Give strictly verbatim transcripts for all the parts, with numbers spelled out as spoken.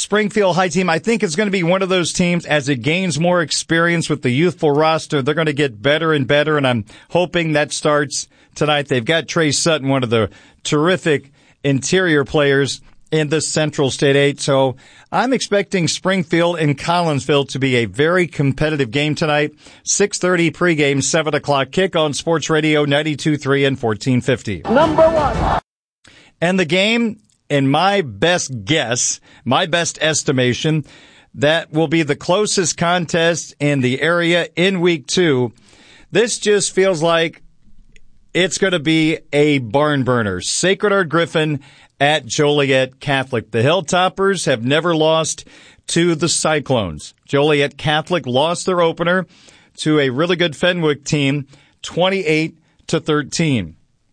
Springfield High team, I think it's going to be one of those teams as it gains more experience with the youthful roster. They're going to get better and better, and I'm hoping that starts tonight. They've got Trey Sutton, one of the terrific interior players in the Central State eight. So I'm expecting Springfield and Collinsville to be a very competitive game tonight. six thirty pregame, seven o'clock kick on Sports Radio ninety-two point three and fourteen fifty. Number one. And the game, in my best guess, my best estimation, that will be the closest contest in the area in week two. This just feels like it's going to be a barn burner. Sacred Heart Griffin at Joliet Catholic. The Hilltoppers have never lost to the Cyclones. Joliet Catholic lost their opener to a really good Fenwick team, twenty-eight to thirteen.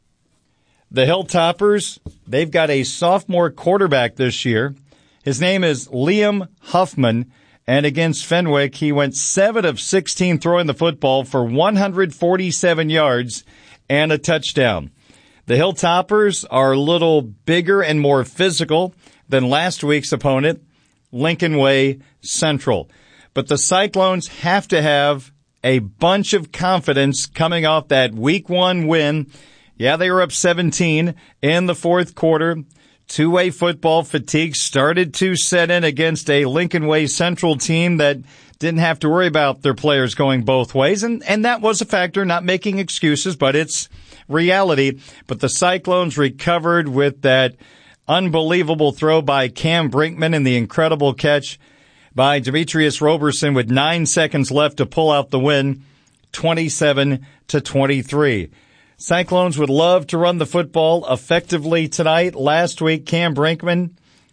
The Hilltoppers, they've got a sophomore quarterback this year. His name is Liam Huffman, and against Fenwick, he went seven of sixteen throwing the football for one hundred forty-seven yards and a touchdown. The Hilltoppers are a little bigger and more physical than last week's opponent, Lincoln Way Central. But the Cyclones have to have a bunch of confidence coming off that week one win. Yeah, they were up seventeen in the fourth quarter. Two-way football fatigue started to set in against a Lincoln Way Central team that didn't have to worry about their players going both ways. And, and that was a factor, not making excuses, but it's reality. But the Cyclones recovered with that unbelievable throw by Cam Brinkman and the incredible catch by Demetrius Roberson with nine seconds left to pull out the win, twenty-seven to twenty-three. Cyclones would love to run the football effectively tonight. Last week, Cam Brinkman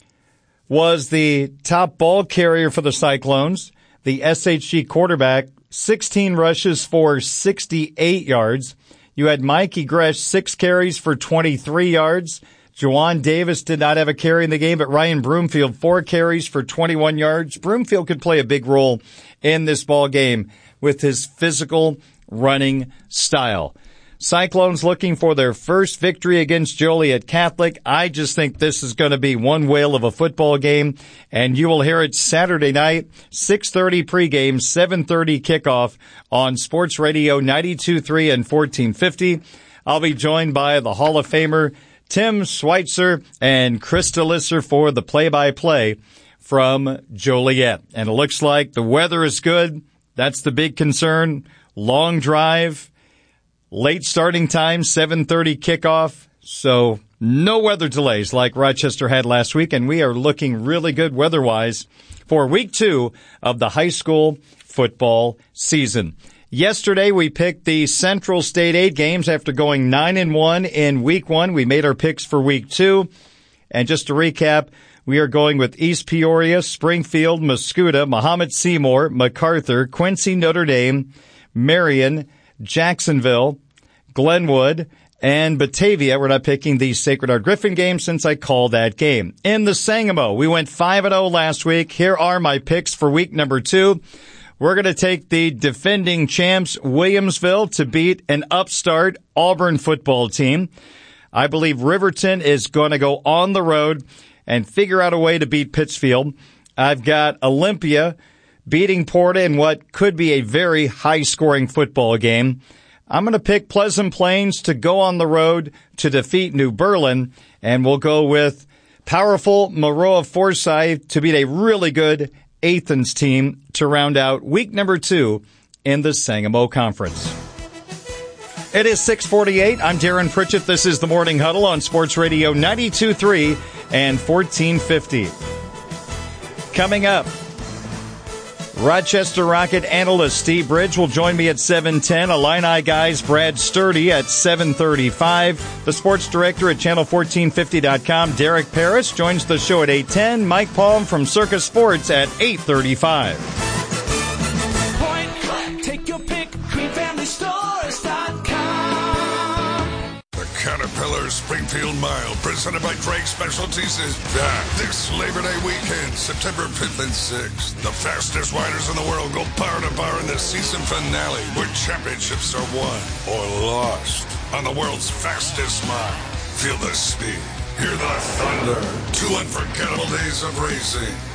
was the top ball carrier for the Cyclones. The S H G quarterback, sixteen rushes for sixty-eight yards. You had Mikey Gresh, six carries for twenty-three yards. Juwan Davis did not have a carry in the game, but Ryan Broomfield, four carries for twenty-one yards. Broomfield could play a big role in this ball game with his physical running style. Cyclones looking for their first victory against Joliet Catholic. I just think this is going to be one whale of a football game, and you will hear it Saturday night, six thirty pregame, seven thirty kickoff on Sports Radio ninety-two point three and fourteen fifty. I'll be joined by the Hall of Famer Tim Schweitzer and Krista Lisser for the play-by-play from Joliet. And it looks like the weather is good. That's the big concern. Long drive. Late starting time, seven thirty kickoff, so no weather delays like Rochester had last week, and we are looking really good weather-wise for week two of the high school football season. Yesterday, we picked the Central State eight games after going nine and one in week one. We made our picks for week two, and just to recap, we are going with East Peoria, Springfield, Mascoutah, Mahomet Seymour, MacArthur, Quincy, Notre Dame, Marion, Jacksonville, Glenwood, and Batavia. We're not picking the Sacred Heart Griffin game since I called that game. In the Sangamo, we went five and oh last week. Here are my picks for week number two. We're going to take the defending champs, Williamsville, to beat an upstart Auburn football team. I believe Riverton is going to go on the road and figure out a way to beat Pittsfield. I've got Olympia beating Porta in what could be a very high-scoring football game. I'm going to pick Pleasant Plains to go on the road to defeat New Berlin, and we'll go with powerful Maroa Forsyth to beat a really good Athens team to round out week number two in the Sangamo Conference. It is six forty-eight. I'm Darren Pritchett. This is the Morning Huddle on Sports Radio ninety-two point three and fourteen fifty. Coming up, Rochester Rocket analyst Steve Bridge will join me at seven ten. Illini guys Brad Sturdy at seven thirty-five. The sports director at channel fourteen fifty dot com, Derek Paris, joins the show at eight ten. Mike Palm from Circus Sports at eight thirty-five. Point, take your pick, green family stores dot com. The Caterpillar Springfield Mile, presented by Drake Specialties, is back this Labor Day weekend, September fifth and sixth. The fastest riders in the world go bar to bar in the season finale, where championships are won or lost on the world's fastest mile. Feel the speed, hear the thunder. Two unforgettable days of racing.